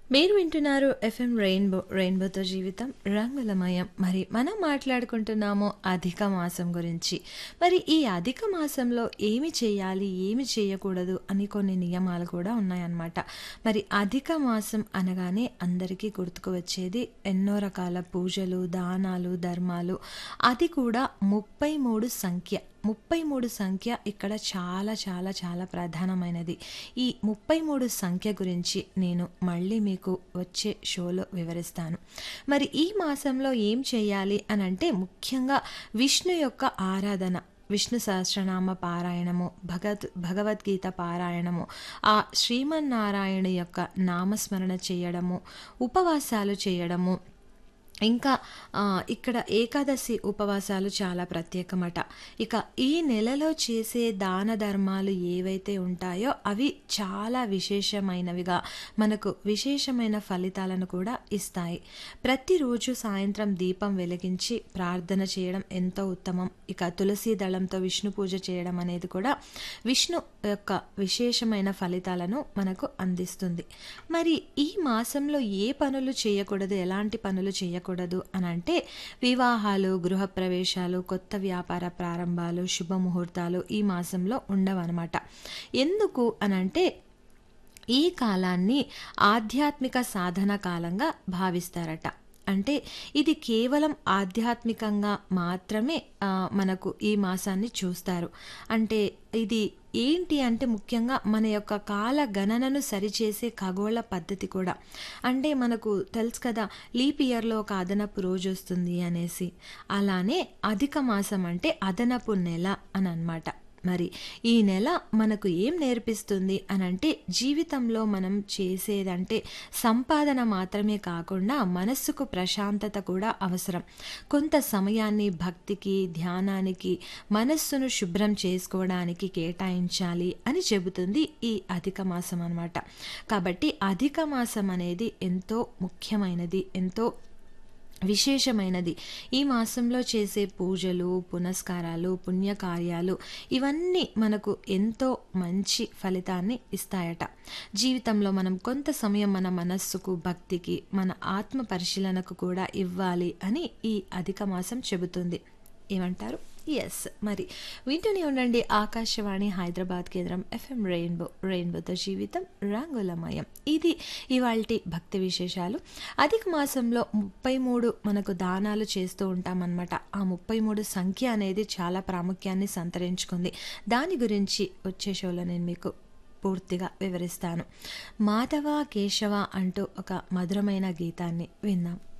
మీరు వింటున్నారు ఎఫ్ఎం రెయిన్బోతో జీవితం రంగులమయం. మరి మనం మాట్లాడుకుంటున్నాము అధిక మాసం గురించి. మరి ఈ అధిక మాసంలో ఏమి చేయాలి, ఏమి చేయకూడదు అని కొన్ని నియమాలు కూడా ఉన్నాయన్నమాట. మరి అధిక మాసం అనగానే అందరికీ గుర్తుకు వచ్చేది ఎన్నో రకాల పూజలు, దానాలు, ధర్మాలు. అది కూడా 33 సంఖ్య. 33 సంఖ్య ఇక్కడ చాలా చాలా చాలా ప్రధానమైనది. ఈ 33 సంఖ్య గురించి నేను మళ్ళీ మీకు వచ్చే షోలో వివరిస్తాను. మరి ఈ మాసంలో ఏం చేయాలి అని అంటే ముఖ్యంగా విష్ణు యొక్క ఆరాధన, విష్ణు సహస్రనామ పారాయణము, భగవద్గీత పారాయణము, ఆ శ్రీమన్నారాయణ యొక్క నామస్మరణ చేయడము, ఉపవాసాలు చేయడము, ఇంకా ఇక్కడ ఏకాదశి ఉపవాసాలు చాలా ప్రత్యేకమట. ఇక ఈ నెలలో చేసే దాన ధర్మాలు ఏవైతే ఉంటాయో అవి చాలా విశేషమైనవిగా మనకు విశేషమైన ఫలితాలను కూడా ఇస్తాయి. ప్రతిరోజు సాయంత్రం దీపం వెలిగించి ప్రార్థన చేయడం ఎంతో ఉత్తమం. ఇక తులసి దళంతో విష్ణు పూజ చేయడం అనేది కూడా విష్ణు యొక్క విశేషమైన ఫలితాలను మనకు అందిస్తుంది. మరి ఈ మాసంలో ఏ పనులు చేయకూడదు, ఎలాంటి పనులు చేయకూడదు అని అంటే వివాహాలు, గృహప్రవేశాలు, కొత్త వ్యాపార ప్రారంభాలు, శుభముహూర్తాలు ఈ మాసంలో ఉండవన్నమాట. ఎందుకు అనంటే ఈ కాలాన్ని ఆధ్యాత్మిక సాధన కాలంగా భావిస్తారట. అంటే ఇది కేవలం ఆధ్యాత్మికంగా మాత్రమే మనకు ఈ మాసాన్ని చూస్తారు. అంటే ఇది ఏంటి అంటే ముఖ్యంగా మన యొక్క కాల గణనను సరిచేసే ఖగోళ పద్ధతి కూడా. అంటే మనకు తెలుసు కదా, లీప్ ఇయర్లో ఒక అదనపు రోజు వస్తుంది అనేసి. అలానే అధిక మాసం అంటే అదనపు నెల అని అన్నమాట. మరి ఈ నెల మనకు ఏం నేర్పిస్తుంది అనంటే జీవితంలో మనం చేసేదంటే సంపాదన మాత్రమే కాకుండా మనస్సుకు ప్రశాంతత కూడా అవసరం. కొంత సమయాన్ని భక్తికి, ధ్యానానికి, మనస్సును శుభ్రం చేసుకోవడానికి కేటాయించాలి అని చెబుతుంది ఈ అధిక మాసం అన్నమాట. కాబట్టి అధిక మాసం అనేది ఎంతో ముఖ్యమైనది, ఎంతో విశేషమైనది. ఈ మాసంలో చేసే పూజలు, పునస్కారాలు, పుణ్యకార్యాలు ఇవన్నీ మనకు ఎంతో మంచి ఫలితాన్ని ఇస్తాయట. జీవితంలో మనం కొంత సమయం మన మనస్సుకు, భక్తికి, మన ఆత్మ పరిశీలనకు కూడా ఇవ్వాలి అని ఈ అధిక మాసం చెబుతుంది. ఏమంటారు? ఎస్. మరి వింటూనే ఉండండి ఆకాశవాణి హైదరాబాద్ కేంద్రం ఎఫ్ఎం రెయిన్బోతో జీవితం రంగులమయం. ఇది ఇవాల్టి భక్తి విశేషాలు. అధిక మాసంలో 33 మనకు దానాలు చేస్తూ ఉంటామన్నమాట. ఆ 33 సంఖ్య అనేది చాలా ప్రాముఖ్యాన్ని సంతరించుకుంది. దాని గురించి వచ్చే షోలో నేను మీకు పూర్తిగా వివరిస్తాను. మాధవ కేశవ అంటూ ఒక మధురమైన గీతాన్ని విందాం.